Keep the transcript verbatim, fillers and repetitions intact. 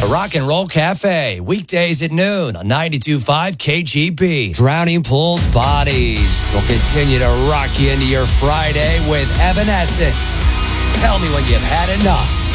A Rock and Roll Cafe, weekdays at noon on ninety-two point five K G B. Drowning Pool's Bodies will continue to rock you into your Friday with Evanescence. Just tell me when you've had enough.